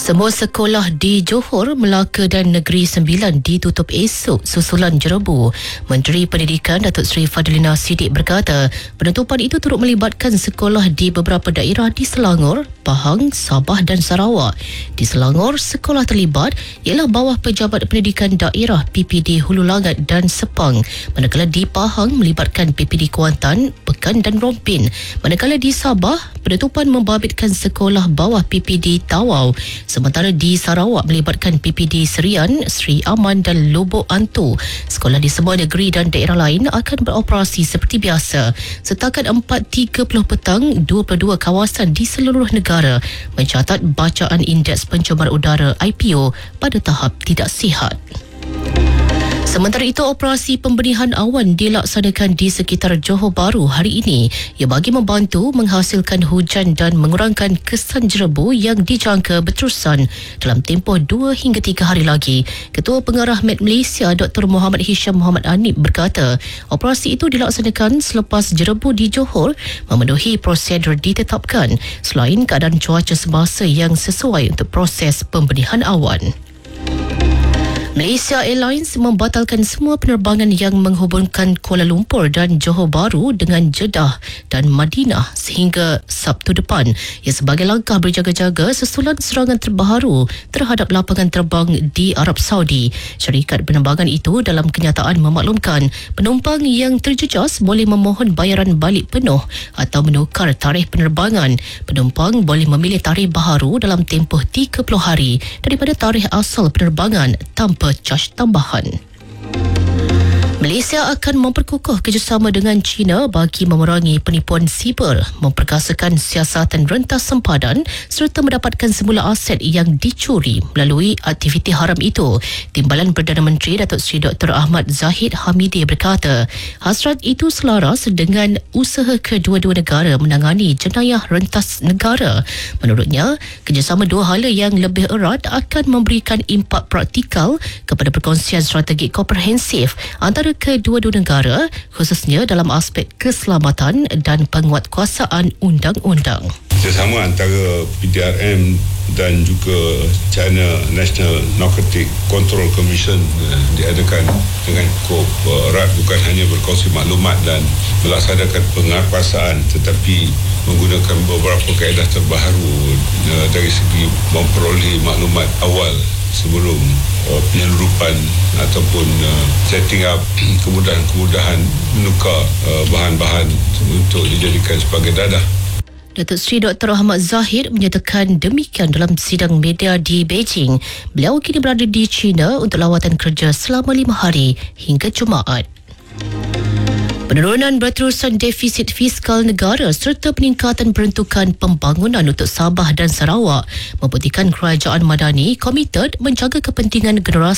Semua sekolah di Johor, Melaka dan Negeri Sembilan ditutup esok susulan jerebu. Menteri Pendidikan Datuk Seri Fadlina Siddiq berkata, penutupan itu turut melibatkan sekolah di beberapa daerah di Selangor, Pahang, Sabah dan Sarawak. Di Selangor, sekolah terlibat ialah bawah Pejabat Pendidikan Daerah PPD Hulu Langat dan Sepang, manakala di Pahang melibatkan PPD Kuantan, Pekan dan Rompin. Manakala di Sabah, penutupan membabitkan sekolah bawah PPD Tawau. Sementara di Sarawak melibatkan PPD Serian, Sri Aman dan Lubuk Antu. Sekolah di semua negeri dan daerah lain akan beroperasi seperti biasa. Setakat 4.30 petang, 22 kawasan di seluruh negara mencatat bacaan Indeks Pencemaran Udara IPO pada tahap tidak sihat. Sementara itu, operasi pembenihan awan dilaksanakan di sekitar Johor Bahru hari ini. Ia bagi membantu menghasilkan hujan dan mengurangkan kesan jerebu yang dijangka berterusan dalam tempoh 2 hingga 3 hari lagi. Ketua Pengarah Met Malaysia Dr. Muhammad Hisham Muhammad Anip berkata, operasi itu dilaksanakan selepas jerebu di Johor memenuhi prosedur ditetapkan selain keadaan cuaca semasa yang sesuai untuk proses pembenihan awan. Malaysia Airlines membatalkan semua penerbangan yang menghubungkan Kuala Lumpur dan Johor Bahru dengan Jeddah dan Madinah sehingga Sabtu depan. Ia sebagai langkah berjaga-jaga susulan serangan terbaru terhadap lapangan terbang di Arab Saudi. Syarikat penerbangan itu dalam kenyataan memaklumkan penumpang yang terjejas boleh memohon bayaran balik penuh atau menukar tarikh penerbangan. Penumpang boleh memilih tarikh baharu dalam tempoh 30 hari daripada tarikh asal penerbangan tanpa caj tambahan. Malaysia akan memperkukuh kerjasama dengan China bagi memerangi penipuan siber, memperkasakan siasatan rentas sempadan serta mendapatkan semula aset yang dicuri melalui aktiviti haram itu. Timbalan Perdana Menteri Datuk Seri Dr. Ahmad Zahid Hamidi berkata, hasrat itu selaras dengan usaha kedua-dua negara menangani jenayah rentas negara. Menurutnya, kerjasama dua hala yang lebih erat akan memberikan impak praktikal kepada perkongsian strategik komprehensif antara kedua-dua negara, khususnya dalam aspek keselamatan dan penguatkuasaan undang-undang. Kerjasama antara PDRM dan juga China National Narcotic Control Commission diadakan dengan cukup erat, bukan hanya berkongsi maklumat dan melaksanakan penguatkuasaan, tetapi menggunakan beberapa kaedah terbaru dari segi memperoleh maklumat awal sebelum penyeludupan ataupun setting up kemudahan-kemudahan menukar bahan-bahan untuk dijadikan sebagai dadah. Datuk Seri Dr. Ahmad Zahid menyatakan demikian dalam sidang media di Beijing. Beliau kini berada di China untuk lawatan kerja selama 5 hari hingga Jumaat. Penurunan berterusan defisit fiskal negara serta peningkatan peruntukan pembangunan untuk Sabah dan Sarawak membuktikan kerajaan Madani komited menjaga kepentingan generasi